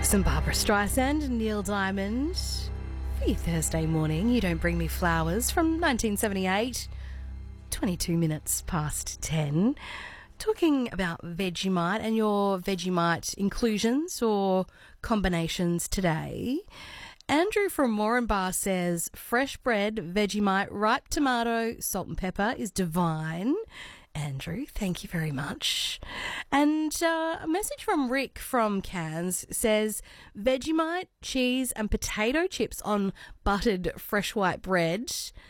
Some Barbara Streisand and Neil Diamond for your Thursday morning. You Don't Bring Me Flowers from 1978, 22 minutes past 10. Talking about Vegemite and your Vegemite inclusions or combinations today. Andrew from Moranbah says fresh bread, Vegemite, ripe tomato, salt and pepper is divine. Andrew, thank you very much. And a message from Rick from Cairns says Vegemite, cheese and potato chips on buttered fresh white bread.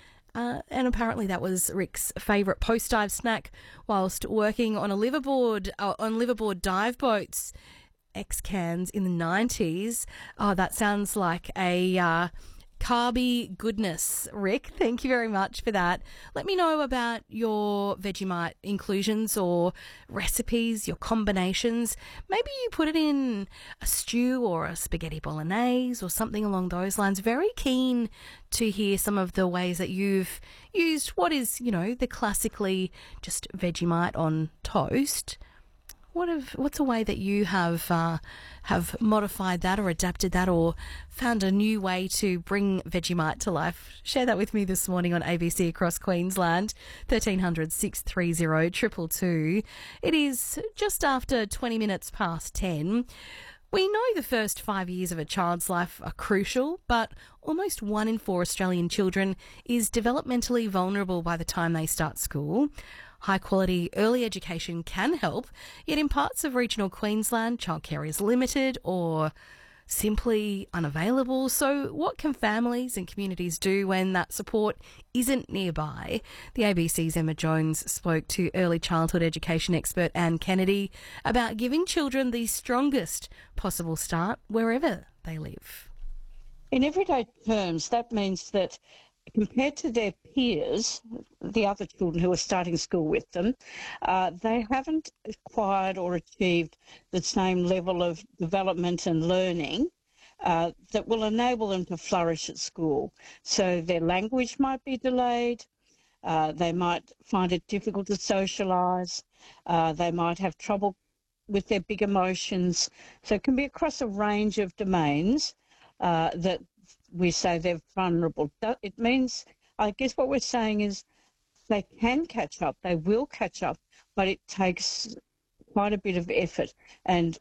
And apparently that was Rick's favourite post-dive snack whilst working on a liverboard dive boats, ex-Cairns in the 90s. Oh, that sounds like a carby goodness, Rick. Thank you very much for that. Let me know about your Vegemite inclusions or recipes, your combinations. Maybe you put it in a stew or a spaghetti bolognese or something along those lines. Very keen to hear some of the ways that you've used what is, the classically just Vegemite on toast. What's a way that you have modified that or adapted that or found a new way to bring Vegemite to life? Share that with me this morning on ABC across Queensland, 1300 630 222. It is just after 20 minutes past 10. We know the first 5 years of a child's life are crucial, but almost 1 in 4 Australian children is developmentally vulnerable by the time they start school. High-quality early education can help, yet in parts of regional Queensland, childcare is limited or simply unavailable. So what can families and communities do when that support isn't nearby? The ABC's Emma Jones spoke to early childhood education expert Anne Kennedy about giving children the strongest possible start wherever they live. In everyday terms, that means that compared to their peers, the other children who are starting school with them, they haven't acquired or achieved the same level of development and learning that will enable them to flourish at school. So their language might be delayed, they might find it difficult to socialise, they might have trouble with their big emotions. So it can be across a range of domains that we say they're vulnerable. It means, I guess what we're saying is they can catch up, they will catch up, but it takes quite a bit of effort. And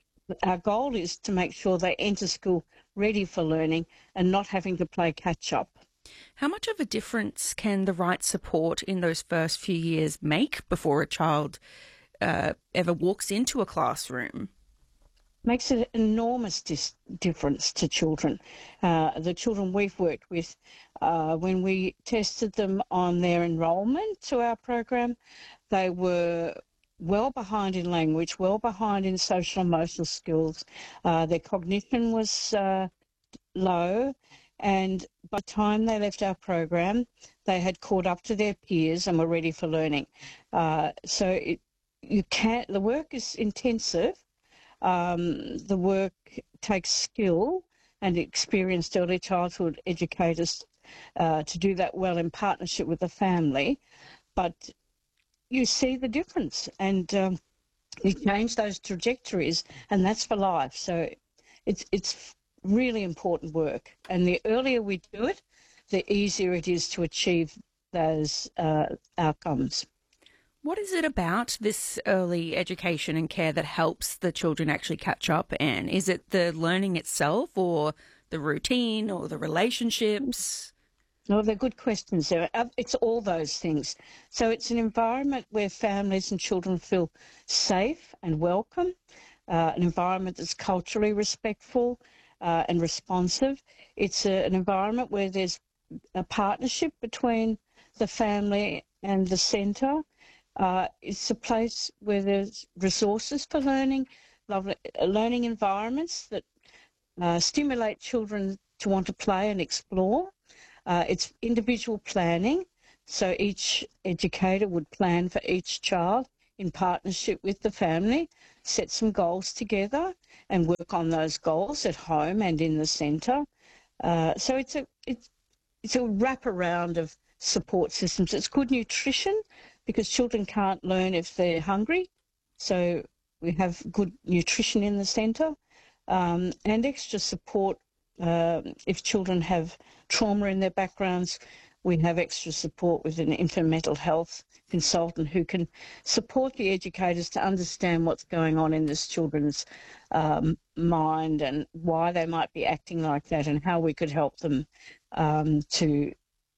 our goal is to make sure they enter school ready for learning and not having to play catch up. How much of a difference can the right support in those first few years make before a child ever walks into a classroom? Makes an enormous difference to children. The children we've worked with, when we tested them on their enrolment to our program, they were well behind in language, well behind in social emotional skills. Their cognition was low, and by the time they left our program, they had caught up to their peers and were ready for learning. The work is intensive. The work takes skill and experienced early childhood educators to do that well in partnership with the family. But you see the difference and you change those trajectories, and that's for life. So it's really important work. And the earlier we do it, the easier it is to achieve those outcomes. What is it about this early education and care that helps the children actually catch up, Anne? Is it the learning itself or the routine or the relationships? No, they're good questions there. It's all those things. So it's an environment where families and children feel safe and welcome, an environment that's culturally respectful and responsive. It's an environment where there's a partnership between the family and the centre. It's a place where there's resources for learning, lovely learning environments that stimulate children to want to play and explore. It's individual planning, so each educator would plan for each child in partnership with the family, set some goals together and work on those goals at home and in the centre. So it's a wraparound of support systems. It's good nutrition, because children can't learn if they're hungry. So we have good nutrition in the centre. and extra support if children have trauma in their backgrounds. We have extra support with an infant mental health consultant who can support the educators to understand what's going on in this children's mind and why they might be acting like that and how we could help them to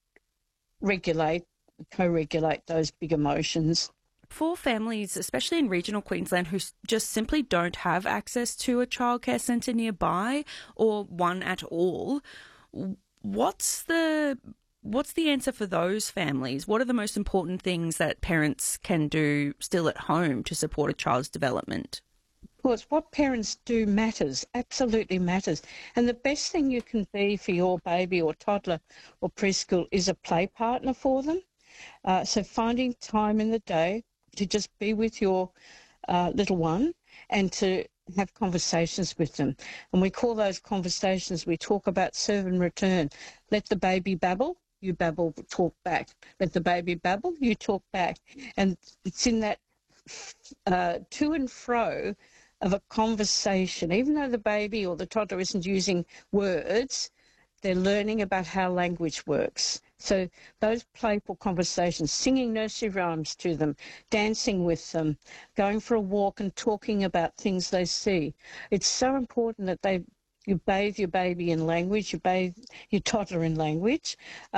co-regulate those big emotions. For families, especially in regional Queensland, who just simply don't have access to a childcare centre nearby or one at all, what's the answer for those families? What are the most important things that parents can do still at home to support a child's development? Of course, what parents do matters, absolutely matters. And the best thing you can be for your baby or toddler or preschool is a play partner for them. So finding time in the day to just be with your little one and to have conversations with them. And we call those conversations, we talk about serve and return. Let the baby babble, you babble, talk back. Let the baby babble, you talk back. And it's in that to and fro of a conversation. Even though the baby or the toddler isn't using words, they're learning about how language works. So those playful conversations, singing nursery rhymes to them, dancing with them, going for a walk and talking about things they see. It's so important that you bathe your baby in language, you bathe your toddler in language.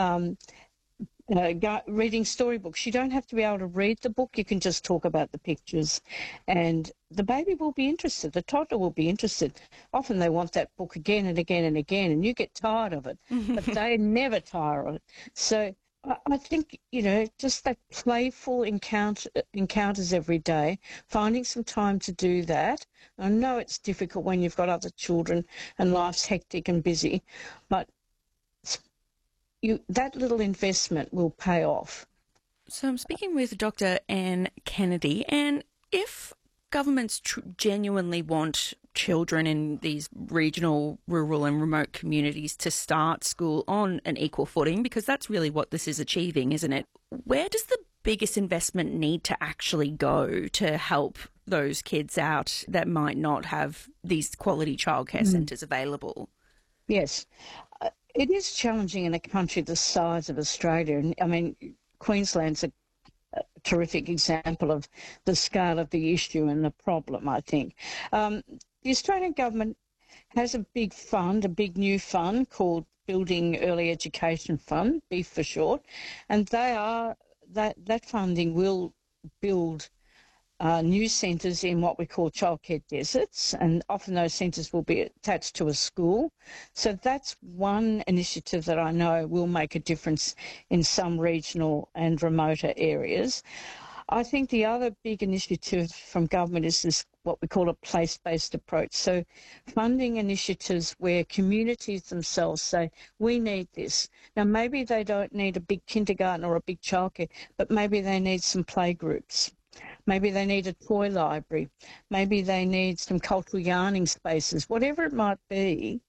Reading storybooks. You don't have to be able to read the book. You can just talk about the pictures. And the baby will be interested. The toddler will be interested. Often they want that book again and again and again, and you get tired of it. But they never tire of it. So I think, just that playful encounters every day, finding some time to do that. I know it's difficult when you've got other children and life's hectic and busy, but that little investment will pay off. So I'm speaking with Dr. Anne Kennedy, and if governments genuinely want children in these regional, rural and remote communities to start school on an equal footing, because that's really what this is achieving, isn't it? Where does the biggest investment need to actually go to help those kids out that might not have these quality childcare centres available? Yes. It is challenging in a country the size of Australia. And I mean, Queensland's a terrific example of the scale of the issue and the problem, I think. The Australian government has a big new fund called Building Early Education Fund, BEEF for short, and that funding will build new centres in what we call childcare deserts, and often those centres will be attached to a school. So that's one initiative that I know will make a difference in some regional and remoter areas. I think the other big initiative from government is this, what we call a place-based approach. So funding initiatives where communities themselves say, we need this. Now, maybe they don't need a big kindergarten or a big childcare, but maybe they need some play groups. Maybe they need a toy library. Maybe they need some cultural yarning spaces. Whatever it might be,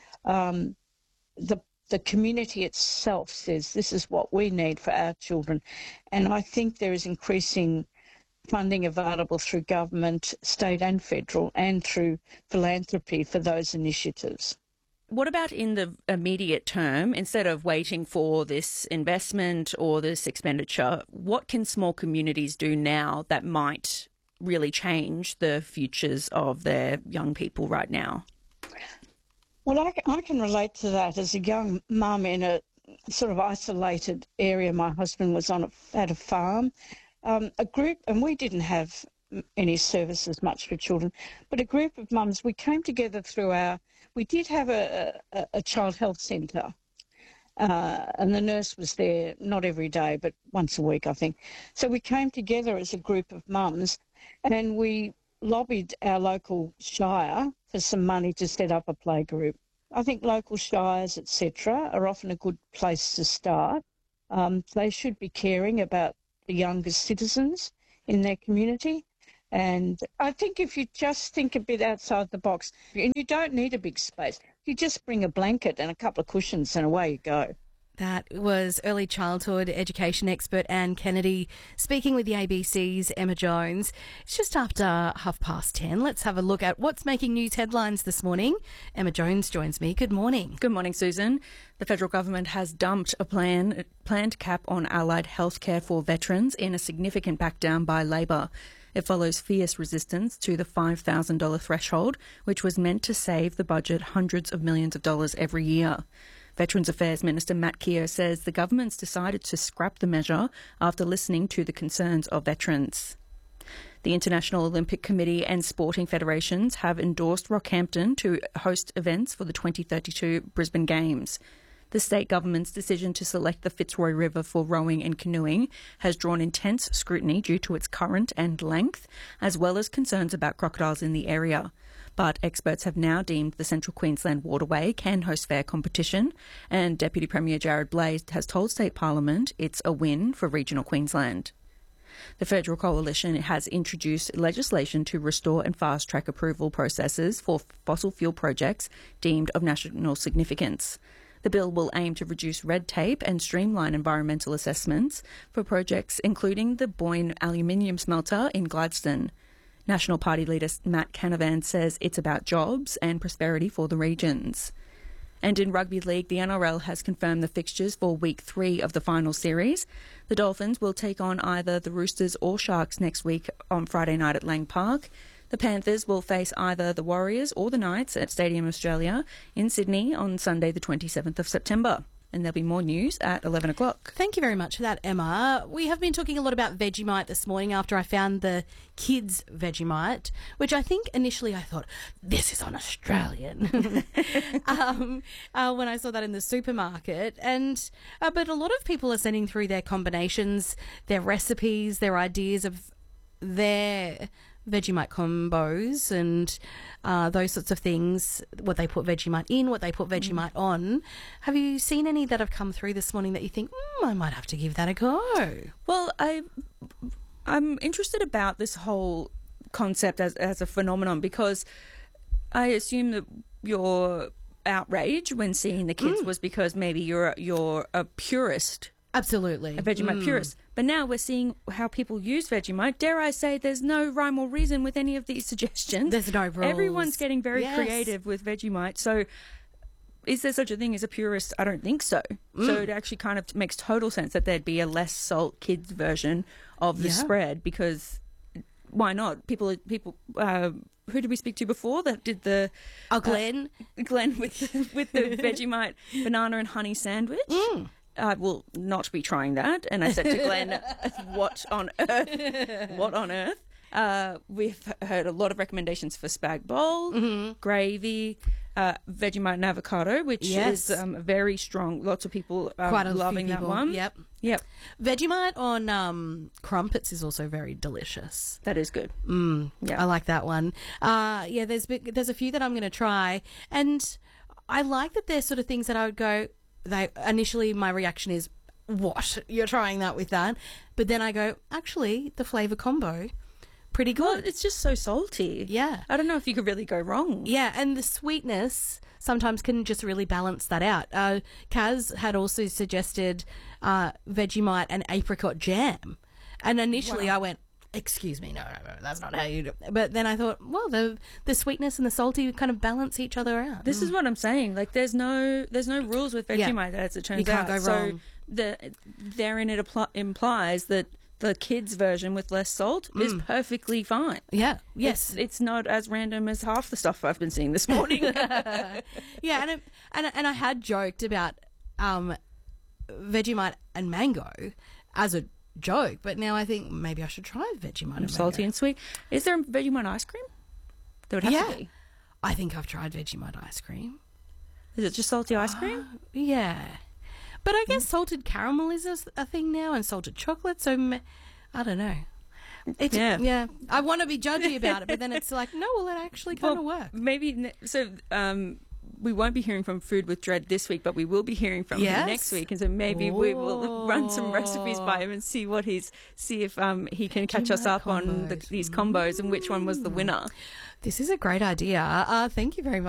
the community itself says this is what we need for our children. And I think there is increasing funding available through government, state and federal, and through philanthropy for those initiatives. What about in the immediate term, instead of waiting for this investment or this expenditure, what can small communities do now that might really change the futures of their young people right now? Well, I can relate to that as a young mum in a sort of isolated area. My husband was at a farm, a group, and we didn't have any services much for children, but a group of mums, we came together we did have a child health centre, and the nurse was there not every day, but once a week, I think. So we came together as a group of mums, and we lobbied our local shire for some money to set up a play group. I think local shires, etc., are often a good place to start. They should be caring about the younger citizens in their community. And I think if you just think a bit outside the box, and you don't need a big space, you just bring a blanket and a couple of cushions and away you go. That was early childhood education expert Anne Kennedy speaking with the ABC's Emma Jones. It's just after 10:30. Let's have a look at what's making news headlines this morning. Emma Jones joins me. Good morning. Good morning, Susan. The federal government has dumped a planned cap on allied healthcare for veterans in a significant backdown by Labor. It follows fierce resistance to the $5,000 threshold, which was meant to save the budget hundreds of millions of dollars every year. Veterans Affairs Minister Matt Keogh says the government's decided to scrap the measure after listening to the concerns of veterans. The International Olympic Committee and sporting federations have endorsed Rockhampton to host events for the 2032 Brisbane Games. The state government's decision to select the Fitzroy River for rowing and canoeing has drawn intense scrutiny due to its current and length, as well as concerns about crocodiles in the area. But experts have now deemed the Central Queensland Waterway can host fair competition, and Deputy Premier Jared Blais has told State Parliament it's a win for regional Queensland. The Federal Coalition has introduced legislation to restore and fast-track approval processes for fossil fuel projects deemed of national significance. The bill will aim to reduce red tape and streamline environmental assessments for projects including the Boyne aluminium smelter in Gladstone. National Party leader Matt Canavan says it's about jobs and prosperity for the regions. And in rugby league, the NRL has confirmed the fixtures for week 3 of the final series. The Dolphins will take on either the Roosters or Sharks next week on Friday night at Lang Park. The Panthers will face either the Warriors or the Knights at Stadium Australia in Sydney on Sunday the 27th of September. And there'll be more news at 11 o'clock. Thank you very much for that, Emma. We have been talking a lot about Vegemite this morning after I found the kids' Vegemite, which I think initially I thought, this is un-Australian, when I saw that in the supermarket. And but a lot of people are sending through their combinations, their recipes, their ideas of their Vegemite combos and those sorts of things, what they put Vegemite in, what they put Vegemite on. Have you seen any that have come through this morning that you think, I might have to give that a go? Well, I'm interested about this whole concept as a phenomenon because I assume that your outrage when seeing the kids was because maybe you're a purist. Absolutely. A Vegemite purist. But now we're seeing how people use Vegemite. Dare I say there's no rhyme or reason with any of these suggestions. There's no rules. Everyone's getting very creative with Vegemite. So is there such a thing as a purist? I don't think so. So it actually kind of makes total sense that there'd be a less salt kids version of the spread because why not? People who did we speak to before that did the... Glenn. Glenn with the Vegemite banana and honey sandwich. I will not be trying that. And I said to Glenn, what on earth? What on earth? We've heard a lot of recommendations for spag bowl, gravy, Vegemite and avocado, which is very strong. Lots of people are loving that one. Yep. Vegemite on crumpets is also very delicious. That is good. I like that one. There's a few that I'm going to try. And I like that they're sort of things that I would go... Initially, my reaction is, what? You're trying that with that? But then I go, actually, the flavour combo, pretty good. Well, it's just so salty. Yeah. I don't know if you could really go wrong. Yeah, and the sweetness sometimes can just really balance that out. Kaz had also suggested Vegemite and apricot jam. And initially I went, excuse me, no, that's not how you do it. But then I thought, well, the sweetness and the salty kind of balance each other out. This is what I'm saying. Like, there's no rules with Vegemite, as it turns out. You can't go wrong. So therein it implies that the kids' version with less salt is perfectly fine. Yeah, yes. It's not as random as half the stuff I've been seeing this morning. Yeah, and I had joked about Vegemite and mango as a joke, but now I think maybe I should try Vegemite and salty mango. and sweet. Is there Vegemite ice cream? There would have to be. I think I've tried Vegemite ice cream. Is it just salty ice cream? Yeah. But I guess salted caramel is a thing now and salted chocolate, so I don't know. Yeah. I want to be judgy about it, but then it's like, no, well, it actually kind of works. Maybe, we won't be hearing from Food with Dread this week, but we will be hearing from him next week, and so maybe we will run some recipes by him and see if he can catch us up on these combos and which one was the winner. This is a great idea. Thank you very much.